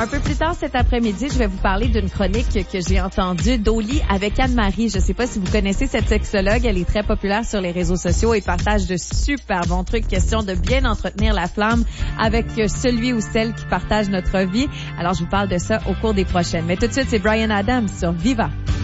Un peu plus tard cet après-midi, je vais vous parler d'une chronique que j'ai entendue d'Oli avec Anne-Marie. Je ne sais pas si vous connaissez cette sexologue. Elle est très populaire sur les réseaux sociaux et partage de super bons trucs. Question de bien entretenir la flamme avec celui ou celle qui partage notre vie. Alors, je vous parle de ça au cours des prochaines. Mais tout de suite, c'est Bryan Adams sur Viva.